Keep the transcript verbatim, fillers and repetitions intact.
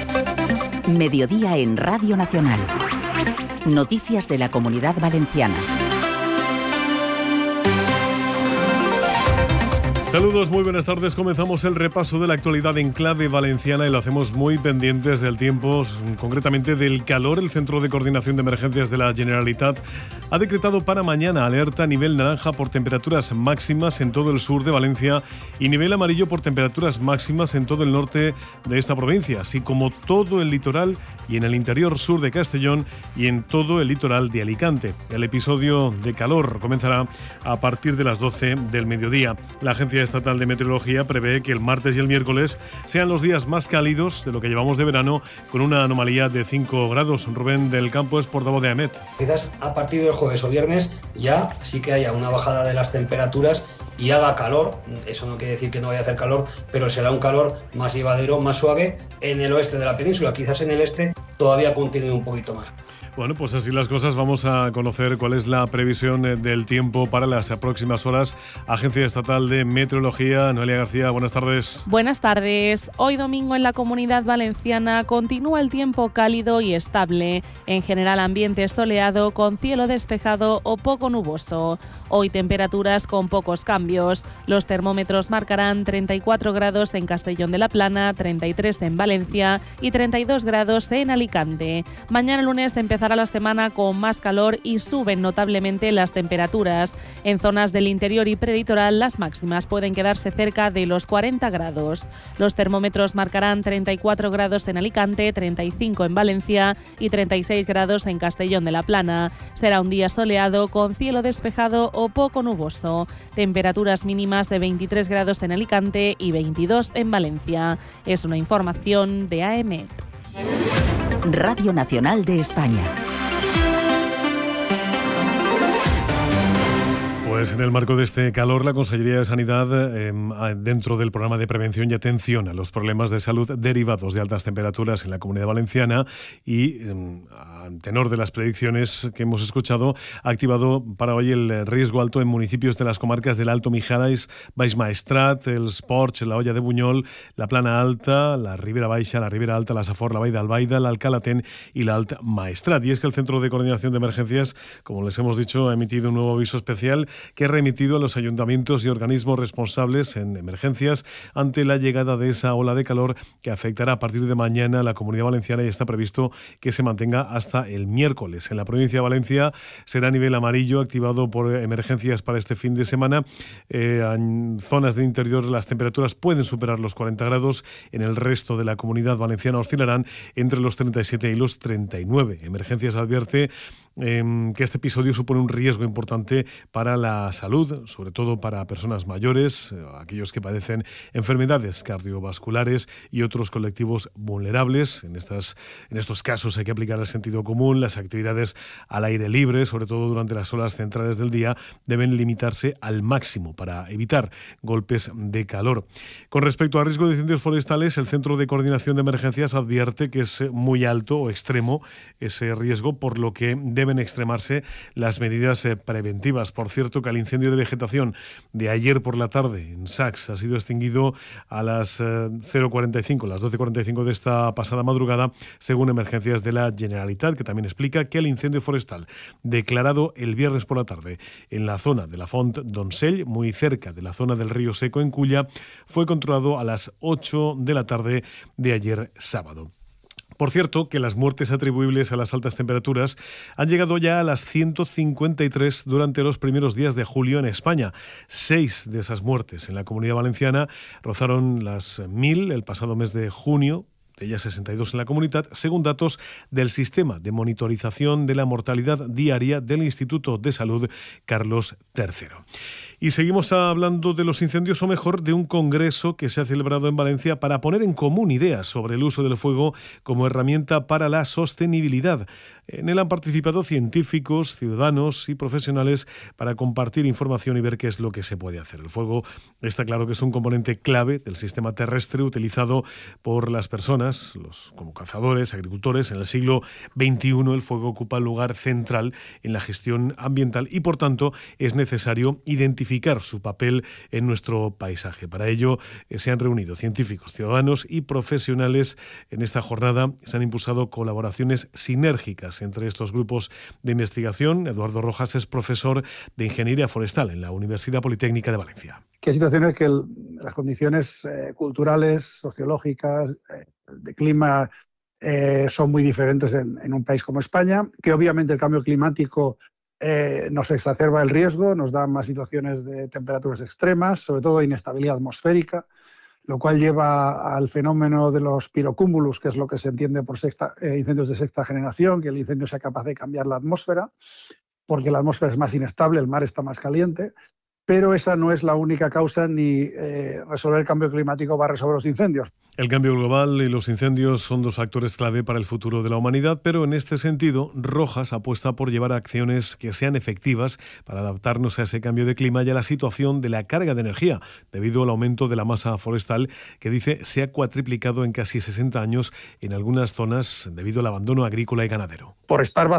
Mediodía en Radio Nacional. Noticias de la Comunidad Valenciana. Saludos, muy buenas tardes. Comenzamos el repaso de la actualidad en clave valenciana y lo hacemos muy pendientes del tiempo, concretamente del calor. El Centro de Coordinación de Emergencias de la Generalitat ha decretado para mañana alerta a nivel naranja por temperaturas máximas en todo el sur de Valencia y nivel amarillo por temperaturas máximas en todo el norte de esta provincia, así como todo el litoral y en el interior sur de Castellón y en todo el litoral de Alicante. El episodio de calor comenzará a partir de las doce del mediodía. La Agencia Estatal de Meteorología prevé que el martes y el miércoles sean los días más cálidos de lo que llevamos de verano, con una anomalía de cinco grados. Rubén del Campo es portavoz de AEMET. Quizás a partir del jueves o viernes ya sí que haya una bajada de las temperaturas y haga calor. Eso no quiere decir que no vaya a hacer calor, pero será un calor más llevadero, más suave en el oeste de la península. Quizás en el este todavía continúe un poquito más. Bueno, pues así las cosas. Vamos a conocer cuál es la previsión del tiempo para las próximas horas. Agencia Estatal de Meteorología, Noelia García, buenas tardes. Buenas tardes. Hoy domingo en la Comunidad Valenciana continúa el tiempo cálido y estable. En general ambiente soleado con cielo despejado o poco nuboso. Hoy temperaturas con pocos cambios. Los termómetros marcarán treinta y cuatro grados en Castellón de la Plana, treinta y tres en Valencia y treinta y dos grados en Alicante. Mañana lunes empezará a la semana con más calor y suben notablemente las temperaturas. En zonas del interior y prelitoral las máximas pueden quedarse cerca de los cuarenta grados. Los termómetros marcarán treinta y cuatro grados en Alicante, treinta y cinco en Valencia y treinta y seis grados en Castellón de la Plana. Será un día soleado con cielo despejado o poco nuboso. Temperaturas mínimas de veintitrés grados en Alicante y veintidós en Valencia. Es una información de AEMET. Radio Nacional de España. Pues en el marco de este calor, la Consellería de Sanidad, eh, dentro del programa de prevención y atención a los problemas de salud derivados de altas temperaturas en la Comunidad Valenciana y, eh, a tenor de las predicciones que hemos escuchado, ha activado para hoy el riesgo alto en municipios de las comarcas del Alto Mijares, Baix Maestrat, el Sports, la Hoya de Buñol, la Plana Alta, la Ribera Baixa, la Ribera Alta, la Safor, la Vall d'Albaida, la Alcalatén y la Alt Maestrat. Y es que el Centro de Coordinación de Emergencias, como les hemos dicho, ha emitido un nuevo aviso especial que ha remitido a los ayuntamientos y organismos responsables en emergencias ante la llegada de esa ola de calor que afectará a partir de mañana a la Comunidad Valenciana y está previsto que se mantenga hasta el miércoles. En la provincia de Valencia será a nivel amarillo activado por emergencias para este fin de semana. Eh, en zonas de interior las temperaturas pueden superar los cuarenta grados. En el resto de la Comunidad Valenciana oscilarán entre los treinta y siete y los treinta y nueve. Emergencias advierte eh, que este episodio supone un riesgo importante para la salud, sobre todo para personas mayores, aquellos que padecen enfermedades cardiovasculares y otros colectivos vulnerables. En, estas, en estos casos hay que aplicar el sentido común. Las actividades al aire libre, sobre todo durante las horas centrales del día, deben limitarse al máximo para evitar golpes de calor. Con respecto a riesgo de incendios forestales, el Centro de Coordinación de Emergencias advierte que es muy alto o extremo ese riesgo, por lo que deben extremarse las medidas preventivas. Por cierto, que el incendio de vegetación de ayer por la tarde en Sax ha sido extinguido a las cero cuarenta y cinco, las doce cuarenta y cinco de esta pasada madrugada, según emergencias de la Generalitat, que también explica que el incendio forestal declarado el viernes por la tarde en la zona de la Font d'Onsell, muy cerca de la zona del Río Seco en Culla, fue controlado a las ocho de la tarde de ayer sábado. Por cierto, que las muertes atribuibles a las altas temperaturas han llegado ya a las ciento cincuenta y tres durante los primeros días de julio en España. Seis de esas muertes en la Comunidad Valenciana rozaron las mil el pasado mes de junio, de ellas sesenta y dos en la comunidad, según datos del Sistema de Monitorización de la Mortalidad Diaria del Instituto de Salud Carlos tercero. Y seguimos hablando de los incendios, o mejor, de un congreso que se ha celebrado en Valencia para poner en común ideas sobre el uso del fuego como herramienta para la sostenibilidad. En él han participado científicos, ciudadanos y profesionales para compartir información y ver qué es lo que se puede hacer. El fuego está claro que es un componente clave del sistema terrestre utilizado por las personas, los, como cazadores, agricultores. En el siglo veintiuno el fuego ocupa un lugar central en la gestión ambiental y, por tanto, es necesario identificar cuantificar su papel en nuestro paisaje. Para ello eh, se han reunido científicos, ciudadanos y profesionales. En esta jornada se han impulsado colaboraciones sinérgicas entre estos grupos de investigación. Eduardo Rojas es profesor de Ingeniería Forestal en la Universidad Politécnica de Valencia. Que hay situaciones que el, las condiciones eh, culturales, sociológicas, eh, de clima eh, son muy diferentes en, en un país como España, que obviamente el cambio climático eh, nos exacerba el riesgo, nos da más situaciones de temperaturas extremas, sobre todo de inestabilidad atmosférica, lo cual lleva al fenómeno de los pirocúmulos, que es lo que se entiende por sexta, eh, incendios de sexta generación, que el incendio sea capaz de cambiar la atmósfera, porque la atmósfera es más inestable, el mar está más caliente. Pero esa no es la única causa, ni eh, resolver el cambio climático va a resolver los incendios. El cambio global y los incendios son dos factores clave para el futuro de la humanidad, pero en este sentido, Rojas apuesta por llevar acciones que sean efectivas para adaptarnos a ese cambio de clima y a la situación de la carga de energía, debido al aumento de la masa forestal, que dice se ha cuatriplicado en casi sesenta años en algunas zonas debido al abandono agrícola y ganadero. Por estar